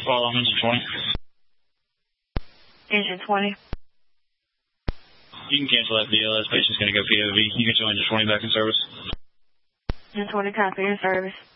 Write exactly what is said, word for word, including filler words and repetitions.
Well, I'm engine twenty. Engine twenty. You can cancel that deal. This patient's going to go P O V. You can show engine twenty back in service. Engine twenty, copy in service.